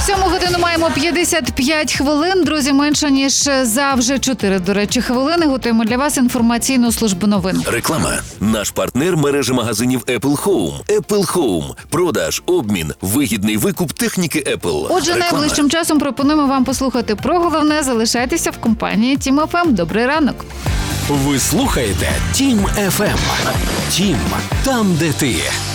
7 годину маємо 55 хвилин. Друзі, менше ніж за вже 4, до речі, хвилини готуємо для вас інформаційну службу новин. Реклама. Наш партнер – мережа магазинів Apple Home. Apple Home. Продаж, обмін, вигідний викуп техніки Apple. Отже, найближчим часом пропонуємо вам послухати про головне. Залишайтеся в компанії Тім ФМ. Добрий ранок. Ви слухаєте Тім ФМ. Тім – там, де ти.